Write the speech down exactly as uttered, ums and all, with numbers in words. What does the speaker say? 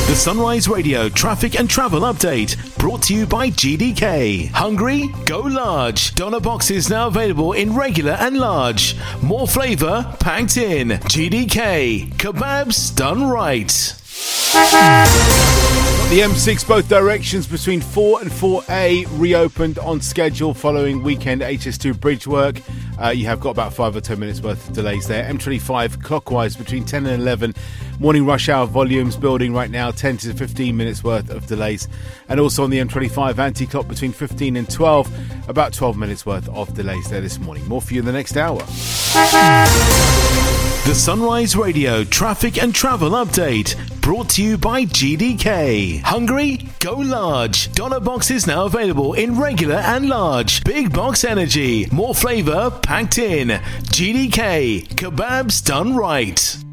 The Sunrise Radio traffic and travel update brought to you by G D K. Hungry? Go large. Doner boxes now available in regular and large. More flavour packed in. G D K. Kebabs done right. The M six both directions between four and four A reopened on schedule following weekend H S two bridge work. Uh, you have got about five or ten minutes worth of delays there. M twenty-five clockwise between ten and eleven. Morning rush hour volumes building right now, ten to fifteen minutes worth of delays. And also on the M twenty-five anti-clock between fifteen and twelve, about twelve minutes worth of delays there this morning. More for you in the next hour. The Sunrise Radio traffic and travel update brought to you by G D K. Hungry? Go large. Doner boxes now available in regular and large. Big box energy. More flavour packed in. G D K. Kebabs done right.